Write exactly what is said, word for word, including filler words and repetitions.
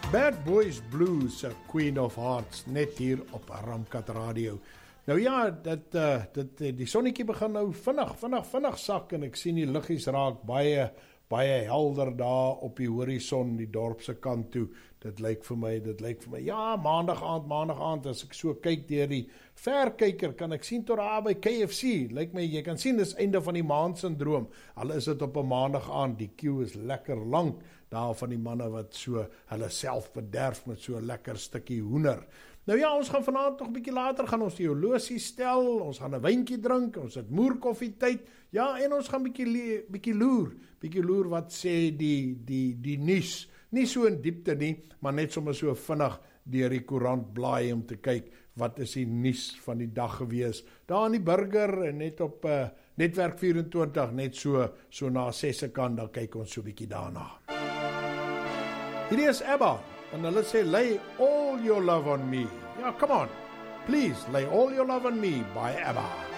Bad Boys Blues, Queen of Hearts, net hier op Ramkat Radio. Nou ja, dit, uh, dit, die sonnetjie begin nou vinnig, vinnig, vinnig sak en ek sien die liggies raak baie, baie helder daar op die horison, die dorpse kant toe. Dit lyk vir my, dit lyk vir my, ja, maandag aand, maandag aand, as ek so kyk deur die verkyker, kan ek sien tot daar by K F C, lyk my, jy kan sien, dis einde van die maand syndroom, al is dit op 'n maandag aand, die queue is lekker lank, daar van die manne wat so, hulle self bederf met so 'n lekker stukkie hoender. Nou ja, ons gaan vanaand nog 'n bietjie later, gaan ons die horlosie stel, ons gaan 'n wyntjie drink, ons het moerkoffie tyd, ja, en ons gaan bietjie, bietjie loer, bietjie loer wat sê die, die, die nuus, nie so in diepte nie, maar net sommer so vinnig deur die koerant blaai om te kyk, wat is die nuus van die dag gewees, daar in die burger, en net op uh, Netwerk vyf en twintig, net so, so na ses kant, dan kyk ons so bietjie daarna. Hierdie is ABBA, en hulle sê, lay all your love on me. Ja, come on, please, lay all your love on me by ABBA.